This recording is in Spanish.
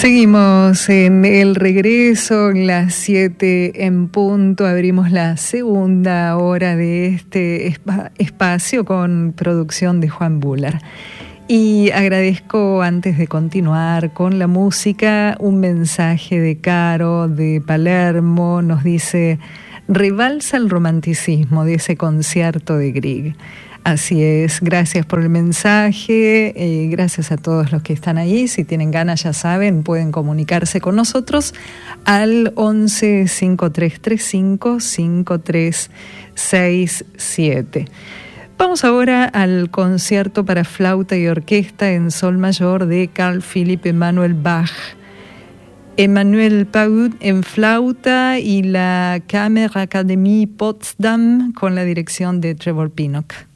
Seguimos en el regreso, las 7 en punto. Abrimos la segunda hora de este espacio con producción de Juan Buller. Y agradezco, antes de continuar con la música, un mensaje de Caro de Palermo. Nos dice: rebalsa el romanticismo de ese concierto de Grieg. Así es, gracias por el mensaje, gracias a todos los que están ahí. Si tienen ganas, ya saben, pueden comunicarse con nosotros al 11 5335 5367. Vamos ahora al concierto para flauta y orquesta en sol mayor de Carl Philipp Emanuel Bach. Emmanuel Paut en flauta y la Kammerakademie Potsdam con la dirección de Trevor Pinnock.